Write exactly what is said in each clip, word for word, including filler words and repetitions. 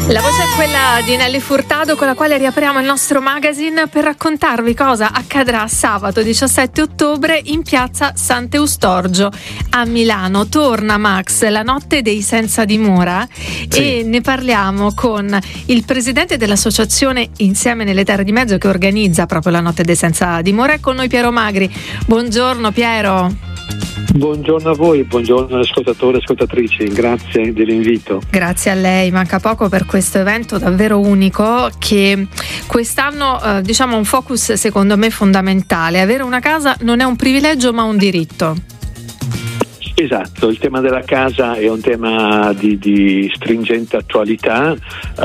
La voce è quella di Nelly Furtado, con la quale riapriamo il nostro magazine per raccontarvi cosa accadrà sabato diciassette ottobre in piazza Sant'Eustorgio a Milano. Torna Max, la notte dei senza dimora, sì. E ne parliamo con il presidente dell'associazione Insieme nelle Terre di Mezzo, che organizza proprio la notte dei senza dimora. È con noi Piero Magri. Buongiorno Piero. Buongiorno a voi, buongiorno ascoltatori e ascoltatrici, grazie dell'invito. Grazie a lei, manca poco per questo evento davvero unico che quest'anno eh, diciamo un focus secondo me fondamentale. Avere una casa non è un privilegio ma un diritto. Esatto, il tema della casa è un tema di, di stringente attualità,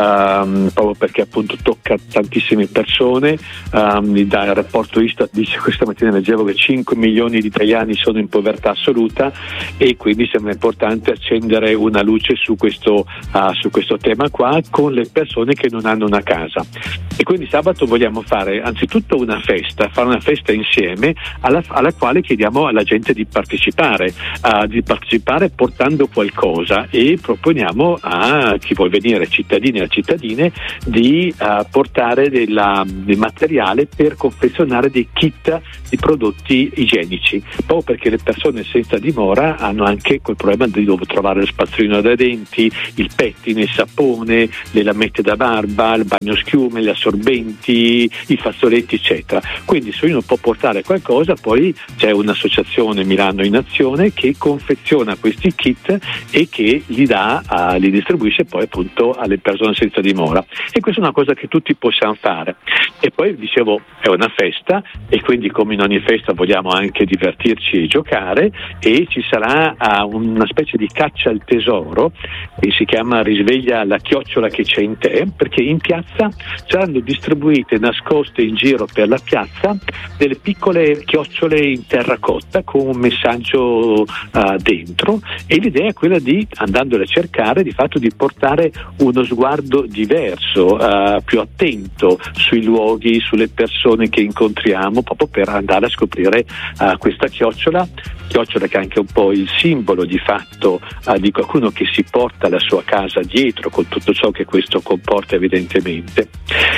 um, proprio perché appunto tocca tantissime persone. Um, dal rapporto Istat dice, questa mattina leggevo che cinque milioni di italiani sono in povertà assoluta, e quindi sembra importante accendere una luce su questo, uh, su questo tema qua con le persone che non hanno una casa. E quindi sabato vogliamo fare anzitutto una festa, fare una festa insieme alla, alla quale chiediamo alla gente di partecipare. Uh, di partecipare portando qualcosa, e proponiamo a chi vuol venire, cittadini e cittadine, di uh, portare della, del materiale per confezionare dei kit di prodotti igienici, proprio perché le persone senza dimora hanno anche quel problema di dover trovare lo spazzolino da denti, il pettine, il sapone, le lamette da barba, il bagno schiume, gli assorbenti, i fazzoletti eccetera. Quindi se uno può portare qualcosa, poi c'è un'associazione Milano in Azione che confeziona questi kit e che li dà, uh, li distribuisce poi appunto alle persone senza dimora, e questa è una cosa che tutti possiamo fare. E poi dicevo, è una festa, e quindi come in ogni festa vogliamo anche divertirci e giocare, e ci sarà uh, una specie di caccia al tesoro che si chiama Risveglia la chiocciola che c'è in te, perché in piazza saranno distribuite, nascoste in giro per la piazza, delle piccole chiocciole in terracotta con un messaggio uh, dentro, e l'idea è quella di, andandole a cercare, di fatto di portare uno sguardo diverso, uh, più attento sui luoghi, sulle persone che incontriamo, proprio per andare a scoprire uh, questa chiocciola chiocciola che è anche un po' il simbolo di fatto uh, di qualcuno che si porta la sua casa dietro, con tutto ciò che questo comporta evidentemente.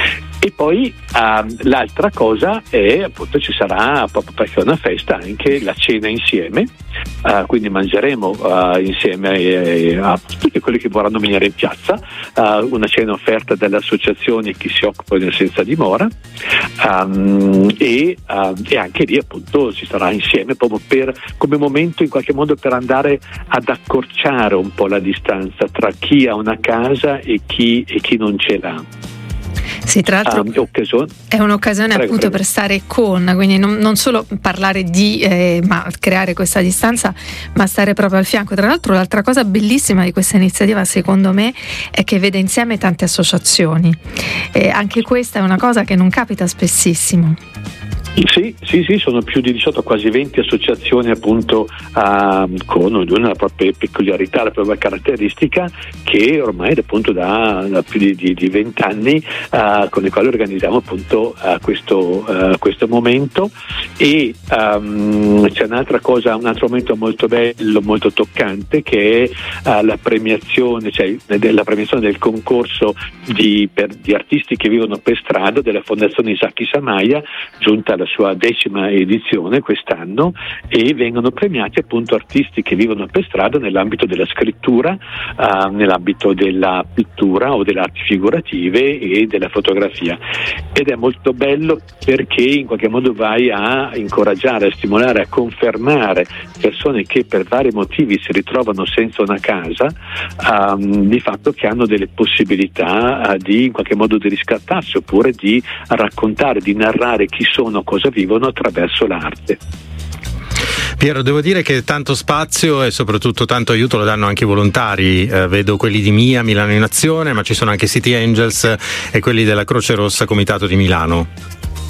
E poi uh, l'altra cosa è appunto, ci sarà, proprio perché è una festa, anche la cena insieme, uh, quindi mangeremo uh, insieme eh, a tutti quelli che vorranno venire in piazza, uh, una cena offerta dalle associazioni che si occupano del senza dimora, um, e, uh, e anche lì appunto si sarà insieme proprio per, come momento in qualche modo per andare ad accorciare un po' la distanza tra chi ha una casa e chi, e chi non ce l'ha. Sì, tra l'altro um, è un'occasione prego, appunto prego. per stare con, quindi non, non solo parlare di eh, ma creare questa distanza, ma stare proprio al fianco. Tra l'altro l'altra cosa bellissima di questa iniziativa secondo me è che vede insieme tante associazioni, e anche questa è una cosa che non capita spessissimo. Sì, sì, sì, sono più di diciotto, quasi venti associazioni appunto uh, con ognuno la propria peculiarità, la propria caratteristica, che ormai appunto da, da più di, di, di venti anni uh, con le quali organizziamo appunto uh, questo, uh, questo momento. E um, c'è un'altra cosa, un altro momento molto bello, molto toccante, che è uh, la premiazione, cioè la premiazione del concorso di, per, di artisti che vivono per strada della Fondazione Isacchi Samaia, giunta la sua decima edizione quest'anno, e vengono premiati appunto artisti che vivono per strada nell'ambito della scrittura, uh, nell'ambito della pittura o delle arti figurative e della fotografia. Ed è molto bello perché in qualche modo vai a incoraggiare, a stimolare, a confermare persone che per vari motivi si ritrovano senza una casa, um, di fatto che hanno delle possibilità uh, di in qualche modo di riscattarsi, oppure di raccontare, di narrare chi sono, cosa vivono attraverso l'arte. Piero, devo dire che tanto spazio e soprattutto tanto aiuto lo danno anche i volontari, eh, vedo quelli di Mia, Milano in Azione, ma ci sono anche City Angels e quelli della Croce Rossa Comitato di Milano.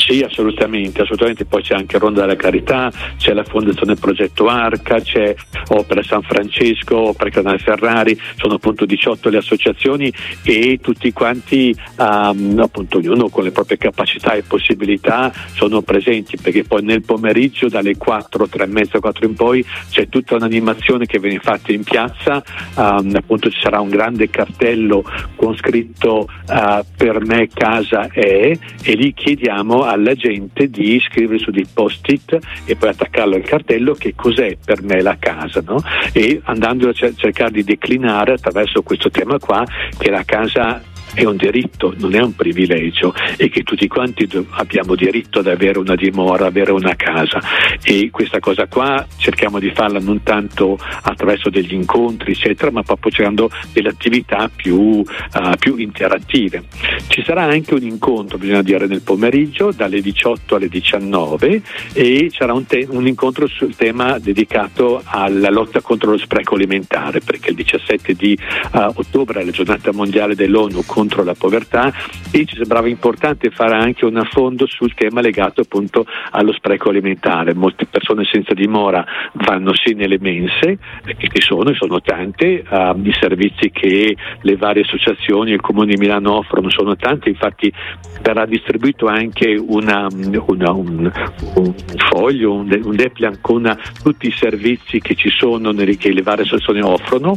Sì, assolutamente, assolutamente. Poi c'è anche Ronda della Carità, c'è la Fondazione Progetto Arca, c'è Opera San Francesco, Opera Canale Ferrari, sono appunto diciotto le associazioni e tutti quanti, um, appunto ognuno con le proprie capacità e possibilità sono presenti, perché poi nel pomeriggio dalle quattro, tre e mezza, quattro in poi c'è tutta un'animazione che viene fatta in piazza, um, appunto ci sarà un grande cartello con scritto uh, per me casa è, e lì chiediamo alla gente di scrivere su dei post-it e poi attaccarlo al cartello che cos'è per me la casa, no? E andando a cer- cercare di declinare attraverso questo tema qua che la casa è un diritto, non è un privilegio, e che tutti quanti abbiamo diritto ad avere una dimora, avere una casa, e questa cosa qua cerchiamo di farla non tanto attraverso degli incontri eccetera, ma proprio cercando delle attività più, uh, più interattive. Ci sarà anche un incontro, bisogna dire, nel pomeriggio dalle diciotto alle diciannove, e sarà un, te- un incontro sul tema dedicato alla lotta contro lo spreco alimentare, perché il diciassette di uh, ottobre è la giornata mondiale dell'ONU contro la povertà, e ci sembrava importante fare anche un affondo sul tema legato appunto allo spreco alimentare. Molte persone senza dimora vanno sì nelle mense, che ci sono e sono tante, uh, i servizi che le varie associazioni e il Comune di Milano offrono sono tanti, infatti verrà distribuito anche una, una, un, un foglio, un, de, un Deplan con tutti i servizi che ci sono, nelle, che le varie associazioni offrono,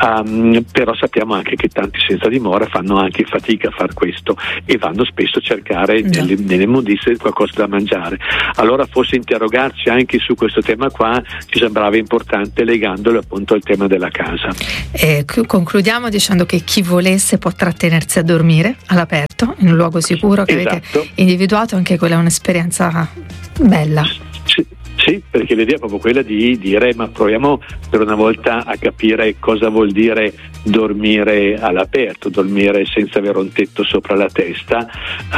um, però sappiamo anche che tanti senza dimora fanno anche fatica a far questo e vanno spesso a cercare no. nelle, nelle immondizie qualcosa da mangiare. Allora forse interrogarci anche su questo tema qua ci sembrava importante, legandolo appunto al tema della casa. E concludiamo dicendo che chi volesse può trattenersi a dormire all'aperto in un luogo sicuro che esatto. avete individuato, anche quella è un'esperienza bella. Sì. Sì, perché l'idea è proprio quella di dire ma proviamo per una volta a capire cosa vuol dire dormire all'aperto, dormire senza avere un tetto sopra la testa,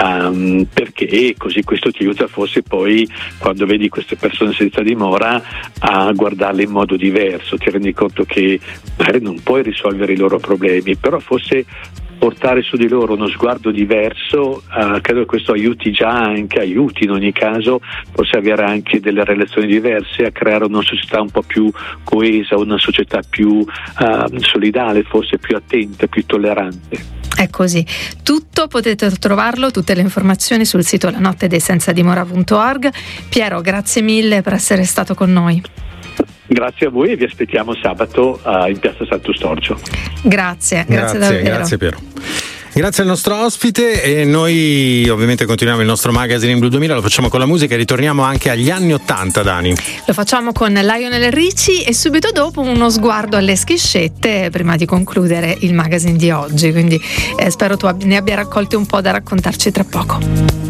um, perché così questo ti aiuta forse poi quando vedi queste persone senza dimora a guardarle in modo diverso, ti rendi conto che magari non puoi risolvere i loro problemi, però forse portare su di loro uno sguardo diverso, uh, credo che questo aiuti già anche, aiuti in ogni caso, forse avere anche delle relazioni diverse, a creare una società un po' più coesa, una società più uh, solidale, forse più attenta, più tollerante. È così. Tutto potete trovarlo, tutte le informazioni sul sito la notte dei senza dimora punto org. Piero, grazie mille per essere stato con noi. Grazie a voi e vi aspettiamo sabato uh, in piazza Sant'Eustorgio. Grazie, grazie, grazie davvero. Grazie Piero. Grazie al nostro ospite, e noi ovviamente continuiamo il nostro magazine in Blu duemila, lo facciamo con la musica e ritorniamo anche agli anni ottanta, Dani. Lo facciamo con Lionel Richie e subito dopo uno sguardo alle schiscette prima di concludere il magazine di oggi, quindi eh, spero tu ne abbia raccolte un po' da raccontarci tra poco.